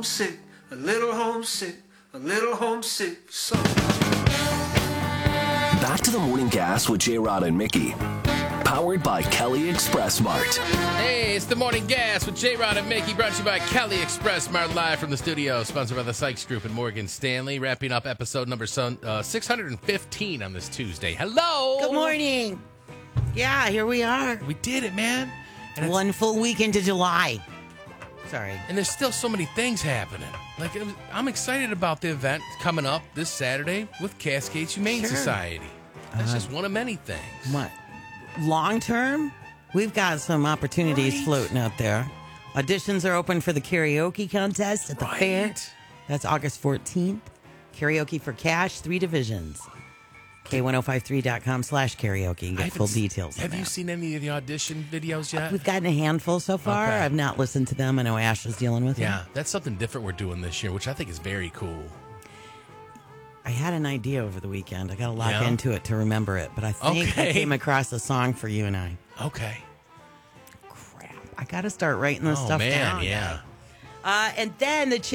homesick, a little homesick, a little homesick. So. Back to the Morning Gas with J-Rod and Mickey. Powered by Kelly Express Mart. Hey, it's the Morning Gas with J-Rod and Mickey, brought to you by Kelly Express Mart, live from the studio, sponsored by the Sykes Group and Morgan Stanley. Wrapping up episode number 615 on this Tuesday. Hello! Good morning. Yeah, here we are. We did it, man. And One full week into July. Sorry. And there's still so many things happening. I'm excited about the event coming up this Saturday with Cascades Humane Society. That's just one of many things. What? Long term, we've got some opportunities floating out there. Auditions are open for the karaoke contest at the fair. That's August 14th. Karaoke for cash, 3 divisions. K1053.com/karaoke. Get full details. Have you seen any of the audition videos yet? We've gotten a handful so far. Okay. I've not listened to them. I know Ash is dealing with them. Yeah, that's something different we're doing this year, which I think is very cool. I had an idea over the weekend. I got to lock into it to remember it, but I think I came across a song for you and I. Okay. Crap. I got to start writing this stuff down. Yeah. And then the